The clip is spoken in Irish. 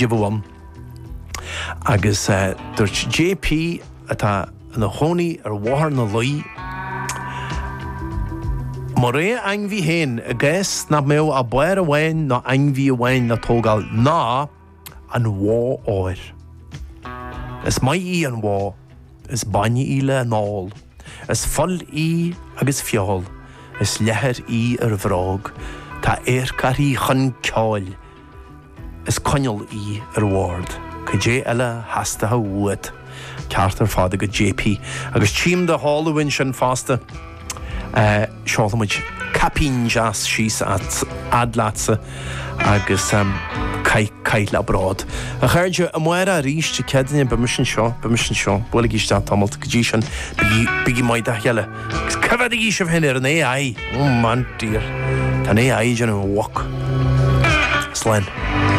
Jibham. Agus dúirt JP atá na hónaí ar bháthair na luí. Mar é ainmhí héin a gcás na mé a buir a bhain na ainmhí a bhain na tógáil ná an bhá áir. Is mai í an bhá, is baine í le náil, is fol í agus fiol, is lethir í ar bhrág, tá éarcarí chun ceáil, is coinneal í ar bhard, go dé eile heastathe uat, ceart ar fád go JP, agus tíim de hálahain sin fásta, seálamid capín jazz síos at adlatsa agus caiil a brád. A chuirde a muire a ríiste cedanne bemission seo, bhfuil ag iste tamalt go dtí sin bigi maid a heile. Gus cyfad ag ísio hyn ar an AI. Man, dear. Tá AI an wok. Slen.